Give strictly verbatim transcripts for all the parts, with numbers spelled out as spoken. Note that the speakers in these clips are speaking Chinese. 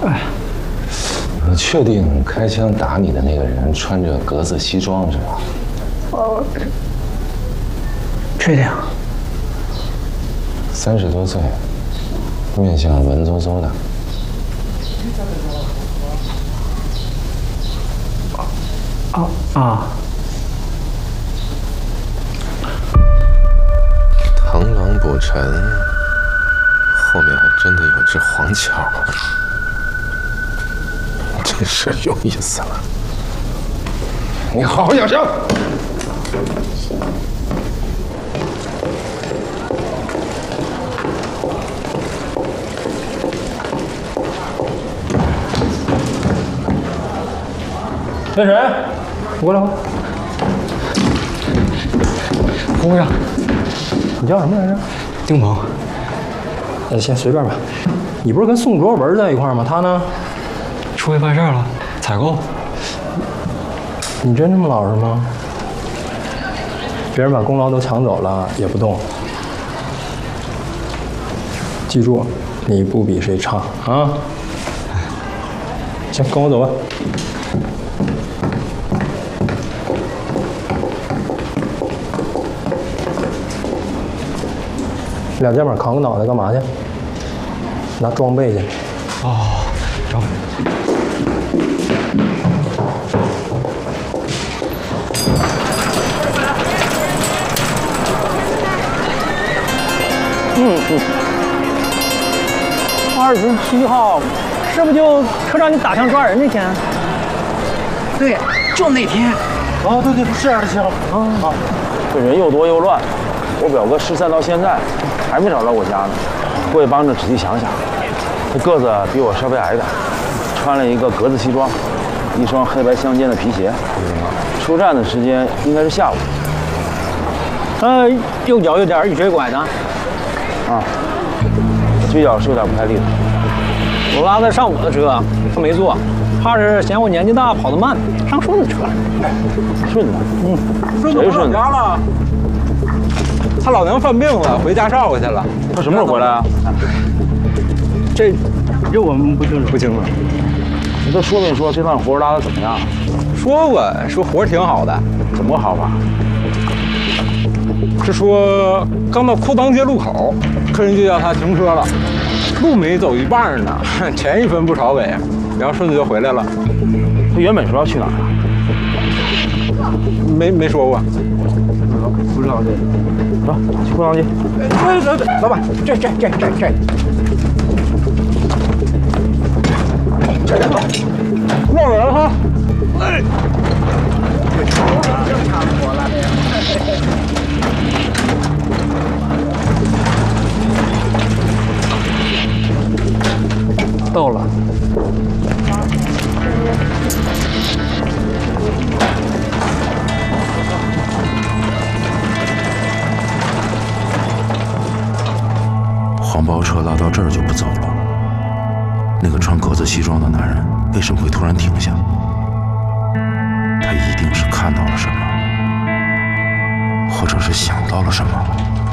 哎， 你确定开枪打你的那个人穿着格子西装是吧？ 哦，确定。 三十多岁，面相文绉绉的。 啊啊！ 螳螂捕蝉，后面还真的有只黄巧，真是有意思了。你好好养伤。 那谁？过来吧。胡部长，你叫什么来着？丁鹏。那先随便吧。你不是跟宋卓文在一块儿吗？他呢？出去办事了，采购。你真这么老实吗？别人把功劳都抢走了也不动。记住，你不比谁差啊！行，跟我走吧。两肩膀扛个脑袋干嘛去？拿装备去。哦，装备。嗯嗯。二十七号，是不是就车长你打枪抓人那天？对，就那天。哦，对对，是二十七号。啊啊， 这人又多又乱，我表哥失散到现在。还没找到我家呢，过去帮着仔细想想。他个子比我稍微矮点，穿了一个格子西装，一双黑白相间的皮鞋。出站的时间应该是下午。 呃，右脚有点雨水拐的。 啊，腿脚是有点不太利索。 我拉的上午的车，他没坐，怕是嫌我年纪大跑得慢，上顺子车了。 顺子？嗯，谁顺子？ 了。他老娘犯病了，回家照顾去了。 他什么时候回来啊？ 这，这我们不清楚， 不清楚。 你都说没说这趟活拉的怎么样？ 说过，说活挺好的。 怎么好法？ 是说刚到裤裆街路口，客人就要他停车了，路没走一半呢，钱一分不少给，然后顺子就回来了。 他原本说要去哪儿啊？ 没没说过。 不知道这。走，去裤裆街。 对对对，老板，这这这这这。这人了，落人了哈！哎，这差不多了。到了。 黄包车拉到这儿就不走了。那个穿格子西装的男人为什么会突然停下？他一定是看到了什么，或者是想到了什么。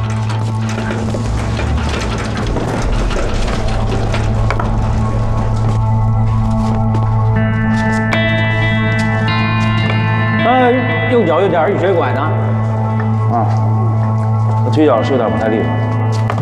呃，右脚有点雨水拐的。 啊，他腿脚是有点不太利索。